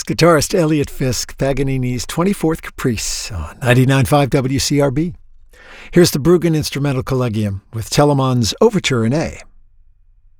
It's guitarist Elliot Fisk, Paganini's 24th Caprice on 99.5 WCRB. Here's the Bruggen Instrumental Collegium with Telemann's Overture in A.